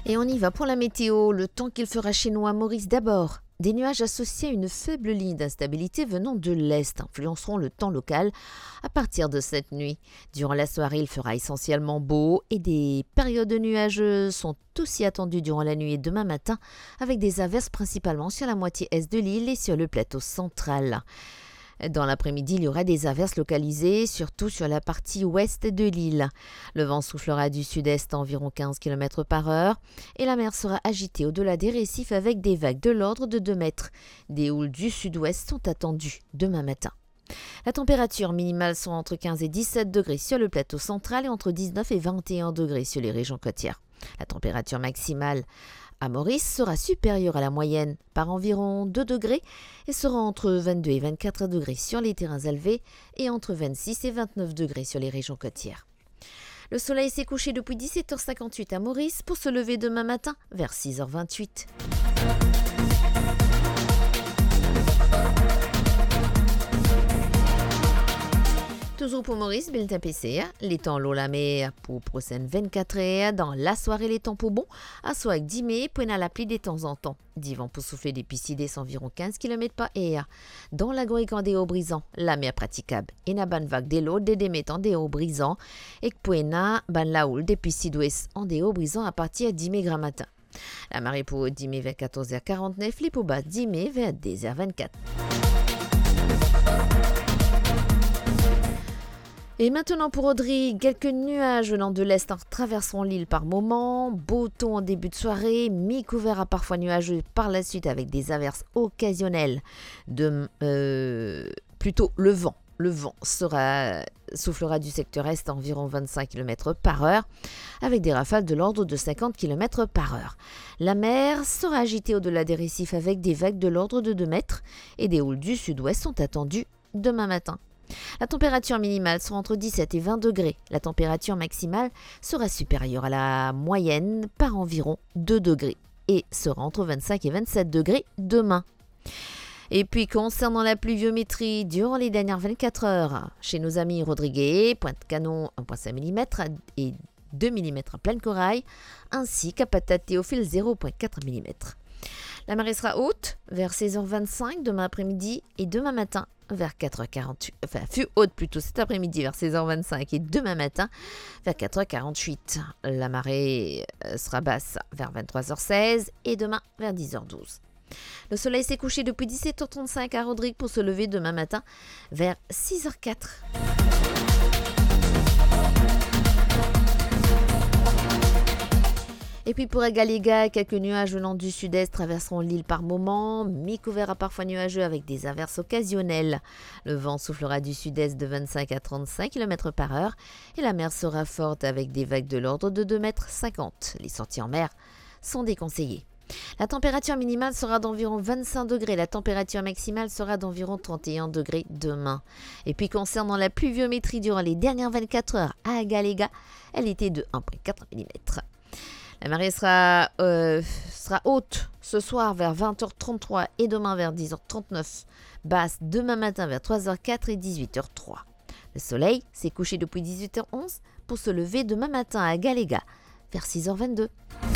Et on y va pour la météo, le temps qu'il fera chez nous à Maurice d'abord. Des nuages associés à une faible ligne d'instabilité venant de l'est influenceront le temps local à partir de cette nuit. Durant la soirée, il fera essentiellement beau et des périodes nuageuses sont aussi attendues durant la nuit et demain matin avec des averses principalement sur la moitié est de l'île et sur le plateau central. Dans l'après-midi, il y aura des averses localisées, surtout sur la partie ouest de l'île. Le vent soufflera du sud-est à environ 15 km par heure et la mer sera agitée au-delà des récifs avec des vagues de l'ordre de 2 mètres. Des houles du sud-ouest sont attendues demain matin. La température minimale sera entre 15 et 17 degrés sur le plateau central et entre 19 et 21 degrés sur les régions côtières. La température maximale à Maurice sera supérieure à la moyenne par environ 2 degrés et sera entre 22 et 24 degrés sur les terrains élevés et entre 26 et 29 degrés sur les régions côtières. Le soleil s'est couché depuis 17h58 à Maurice pour se lever demain matin vers 6h28. Toujours pour Maurice, Bulletin PC, les temps l'eau la mer pour prochaine 24 heures. Dans la soirée, les temps pour bon, à soit avec 10 mai, puis à la pluie de temps en temps. Divan pour souffler des piscides environ 15 km par heure. Dans la Goïcan des hauts brisants, la mer praticable. Et na ban vague de l'eau des démettants des hauts brisants. Et puis na ban la houle des piscides ouest en des hauts brisants à partir de 10 mai grand matin. La marée pour 10 mai vers 14h49, les pour bas 10 mai vers 10h24. Et maintenant pour Audrey, quelques nuages venant de l'est traverseront l'île par moments, beau temps en début de soirée, mi-couvert à parfois nuageux par la suite avec des averses occasionnelles. Plutôt le vent. Le vent soufflera du secteur est à environ 25 km par heure avec des rafales de l'ordre de 50 km par heure. La mer sera agitée au-delà des récifs avec des vagues de l'ordre de 2 mètres et des houles du sud-ouest sont attendues demain matin. La température minimale sera entre 17 et 20 degrés. La température maximale sera supérieure à la moyenne par environ 2 degrés et sera entre 25 et 27 degrés demain. Et puis concernant la pluviométrie durant les dernières 24 heures, chez nos amis Rodriguez, Pointe-Canon 1,5 mm et 2 mm à pleine corail, ainsi qu'à Patate-Théophile 0,4 mm. La marée sera haute vers 16h25 demain après-midi et demain matin vers 4h48. Enfin, fut haute plutôt cet après-midi vers 16h25 et demain matin vers 4h48. La marée sera basse vers 23h16 et demain vers 10h12. Le soleil s'est couché depuis 17h35 à Rodrigue pour se lever demain matin vers 6h04. Et puis pour Agaléga, quelques nuages venant du sud-est traverseront l'île par moments, mi-couvert à parfois nuageux avec des averses occasionnelles. Le vent soufflera du sud-est de 25 à 35 km par heure et la mer sera forte avec des vagues de l'ordre de 2,50 mètres. Les sorties en mer sont déconseillées. La température minimale sera d'environ 25 degrés, la température maximale sera d'environ 31 degrés demain. Et puis concernant la pluviométrie durant les dernières 24 heures à Agaléga, elle était de 1,4 mm. La marée sera haute ce soir vers 20h33 et demain vers 10h39. Basse demain matin vers 3h04 et 18h03. Le soleil s'est couché depuis 18h11 pour se lever demain matin à Agaléga vers 6h22.